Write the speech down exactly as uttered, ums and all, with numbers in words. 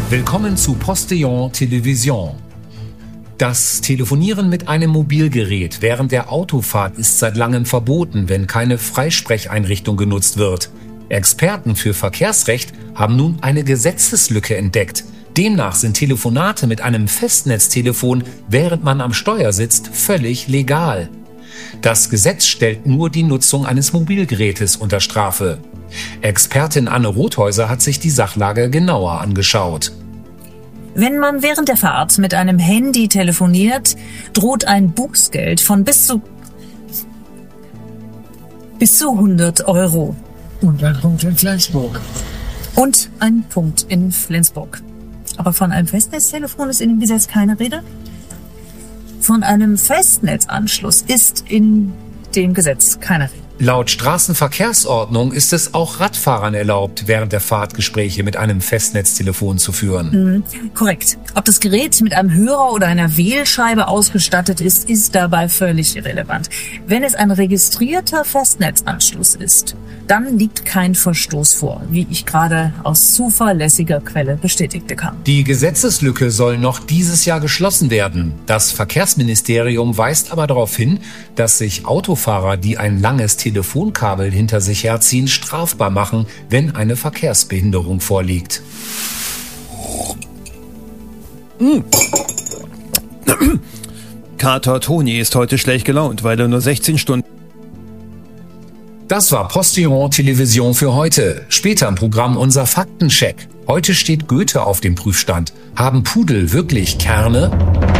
Willkommen zu Postillon Television. Das Telefonieren mit einem Mobilgerät während der Autofahrt ist seit langem verboten, wenn keine Freisprecheinrichtung genutzt wird. Experten für Verkehrsrecht haben nun eine Gesetzeslücke entdeckt. Demnach sind Telefonate mit einem Festnetztelefon, während man am Steuer sitzt, völlig legal. Das Gesetz stellt nur die Nutzung eines Mobilgerätes unter Strafe. Expertin Anne Rothäuser hat sich die Sachlage genauer angeschaut. Wenn man während der Fahrt mit einem Handy telefoniert, droht ein Bußgeld von bis zu bis zu hundert Euro. Und ein Punkt in Flensburg. Und ein Punkt in Flensburg. Aber von einem Festnetztelefon ist in dem Gesetz keine Rede. Von einem Festnetzanschluss ist in dem Gesetz keine Rede. Laut Straßenverkehrsordnung ist es auch Radfahrern erlaubt, während der Fahrt Gespräche mit einem Festnetztelefon zu führen. Mhm, korrekt. Ob das Gerät mit einem Hörer oder einer Wählscheibe ausgestattet ist, ist dabei völlig irrelevant. Wenn es ein registrierter Festnetzanschluss ist, dann liegt kein Verstoß vor, wie ich gerade aus zuverlässiger Quelle bestätigte kann. Die Gesetzeslücke soll noch dieses Jahr geschlossen werden. Das Verkehrsministerium weist aber darauf hin, dass sich Autofahrer, die ein langes Telefonkabel hinter sich herziehen, strafbar machen, wenn eine Verkehrsbehinderung vorliegt. Mm. Kater Toni ist heute schlecht gelaunt, weil er nur sechzehn Stunden... Das war Postillon Television für heute. Später im Programm unser Faktencheck. Heute steht Goethe auf dem Prüfstand. Haben Pudel wirklich Kerne?